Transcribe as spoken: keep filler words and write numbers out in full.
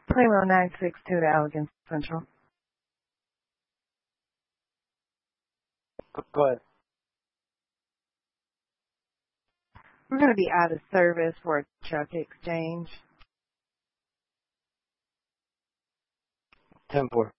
Primo nine six two to Allegan Central. Go ahead. We're going to be out of service for a truck exchange. ten four.